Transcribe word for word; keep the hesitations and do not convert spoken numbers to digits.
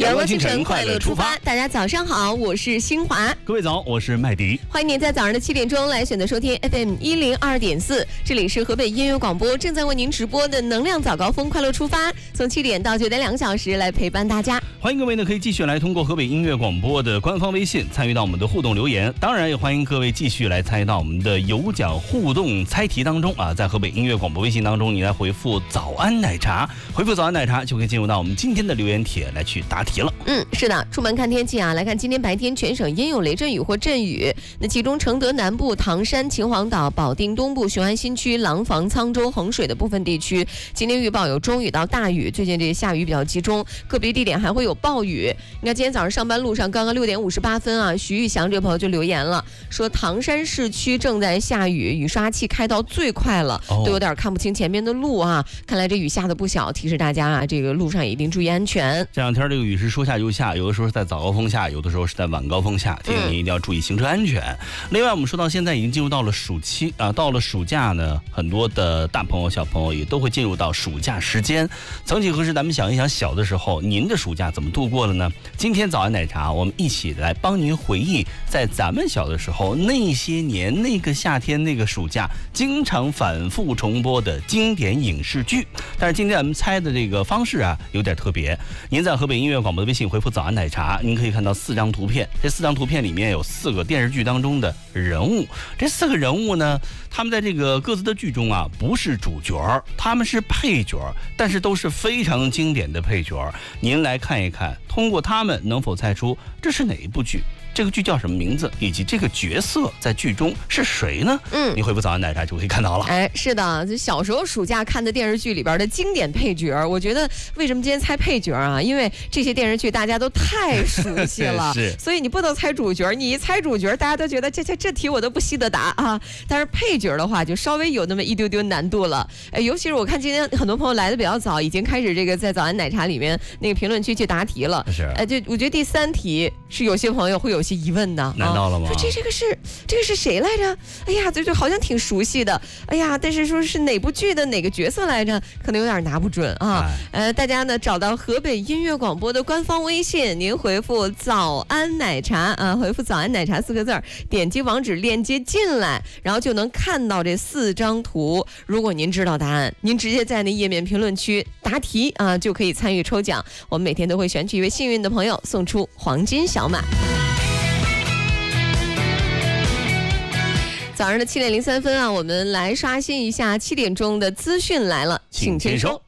阳光清晨，快乐出发。大家早上好，我是新华。 各位早，我是麦迪。 欢迎您在早上的七点钟来选择收听 F M 一零二点四，这里是河北音乐广播，正在为您直播的能量早高峰，快乐出发，从七点到九点两个小时来陪伴大家。 欢迎各位呢，可以继续来通过河北音乐广播的官方微信参与到我们的互动留言，当然也欢迎各位继续来参与到我们的有奖互动猜题当中啊，在河北音乐广播微信当中，你来回复早安奶茶，回复早安奶茶就可以进入到我们今天的留言帖来去答题了。 嗯，是的，出门看天气啊，来看今天白天全省阴有雷阵雨或阵雨，那其中承德南部、唐山、秦皇岛、保定东部、雄安新区、廊坊、沧州、衡水的部分地区，今天预报有中雨到大雨，最近这下雨比较集中，个别地点还会有暴雨。你看今天早上上班路上，刚刚六点五十八分啊，徐玉祥这个朋友就留言了，说唐山市区正在下雨，雨刷器开到最快了，都有点看不清前面的路啊，看来这雨下的不小，提示大家啊，这个路上也一定注意安全。 这两天这个雨是说下就下，有的时候是在早高峰下，有的时候是在晚高峰下，提醒您一定要注意行车安全。嗯、另外，我们说到现在已经进入到了暑期啊，到了暑假呢，很多的大朋友、小朋友也都会进入到暑假时间。曾几何时，咱们想一想，小的时候您的暑假怎么度过了呢？今天早安奶茶，我们一起来帮您回忆，在咱们小的时候那些年、那个夏天、那个暑假，经常反复重播的经典影视剧。但是今天咱们猜的这个方式啊，有点特别。您在河北音乐广播的微信回复早安奶茶，您可以看到四张图片，这四张图片里面有四个电视剧当中的人物，这四个人物呢，他们在这个各自的剧中啊，不是主角，他们是配角，但是都是非常经典的配角。您来看一看，通过他们能否猜出这是哪一部剧？这个剧叫什么名字，以及这个角色在剧中是谁呢？嗯，你回复早安奶茶就可以看到了。 哎，是的，就小时候暑假看的电视剧里边的经典配角，我觉得为什么今天猜配角啊？因为这些电视剧大家都太熟悉了， 是， 所以你不能猜主角，你一猜主角，大家都觉得这这这题我都不稀得答啊。但是配角的话，就稍微有那么一丢丢难度了。哎，尤其是我看今天很多朋友来的比较早，已经开始这个在早安奶茶里面那个评论区去答题了。 是， 哎，就我觉得第三题是有些朋友会有些疑问的。 难道了吗？ 说这这个是这个是谁来着？哎呀，这就好像挺熟悉的。哎呀，但是说是哪部剧的哪个角色来着，可能有点拿不准啊。哎、呃，大家呢找到河北音乐广播的官方微信，您回复早安奶茶啊，回复早安奶茶四个字儿，点击网址链接进来，然后就能看到这四张图。如果您知道答案，您直接在那页面评论区答题啊，就可以参与抽奖。我们每天都会选取一位幸运的朋友，送出黄金小马。早上的七点零三分啊，我们来刷新一下七点钟的资讯来了，请签收。